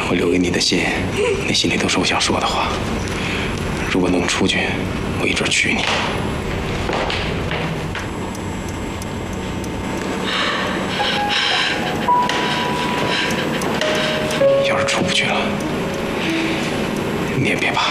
我留给你的信，那信里都是我想说的话。如果能出去，我一准娶你。要是出不去了，你也别怕。